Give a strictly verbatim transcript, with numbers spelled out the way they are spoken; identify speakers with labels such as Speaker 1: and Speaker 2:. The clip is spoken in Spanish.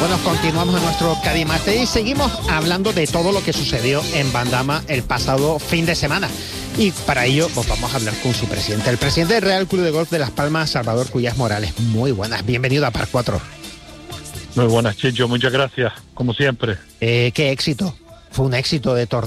Speaker 1: Bueno, continuamos en nuestro Cadimate y seguimos hablando de todo lo que sucedió en Bandama el pasado fin de semana. Y para ello pues vamos a hablar con su presidente, el presidente del Real Club de Golf de Las Palmas, Salvador Cuyás Morales. Muy buenas, bienvenido a Par cuatro.
Speaker 2: Muy buenas, Chicho, muchas gracias, como siempre.
Speaker 1: Eh, qué éxito, fue un éxito de torneo.